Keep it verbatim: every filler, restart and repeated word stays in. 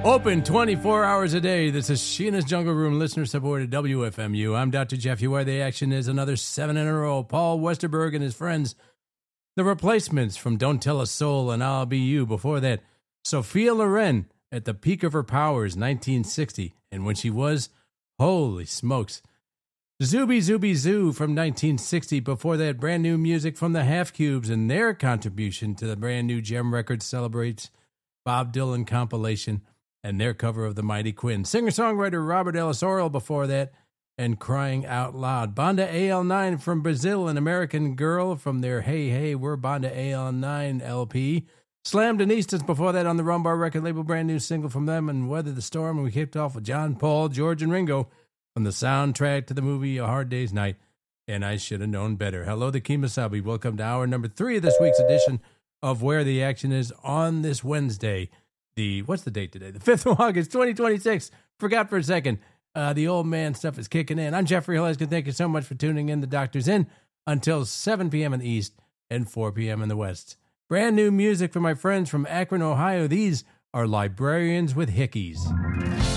Open twenty-four hours a day. This is Sheena's Jungle Room, listener-supported W F M U. I'm Doctor Jeff. Where the action is another seven in a row. Paul Westerberg and his friends. The Replacements from Don't Tell a Soul and I'll Be You. Before that, Sophia Loren at the peak of her powers, nineteen sixty. And when she was, holy smokes. Zooby Zooby Zoo from nineteen sixty. Before that, brand new music from the Half Cubes and their contribution to the brand new Gem Records celebrates Bob Dylan compilation and their cover of The Mighty Quinn. Singer-songwriter Robert Ellis Oral before that, and Crying Out Loud. Banda A L nine from Brazil, An American Girl from their Hey Hey We're Banda A L nine L P. Slam Denistas before that on the Rumbar record label, brand new single from them, and Weather the Storm. And we kicked off with John Paul, George, and Ringo from the soundtrack to the movie A Hard Day's Night, and I Should Have Known Better. Hello, the Kemosabe. Welcome to hour number three of this week's edition of Where the Action Is on this Wednesday. The, what's the date today? The fifth of August, twenty twenty-six. Forgot for a second. Uh, the old man stuff is kicking in. I'm Jeffrey Hilleskin. Thank you so much for tuning in. The Doctor's in until seven p.m. in the East and four p.m. in the West. Brand new music from my friends from Akron, Ohio. These are Librarians with Hickeys.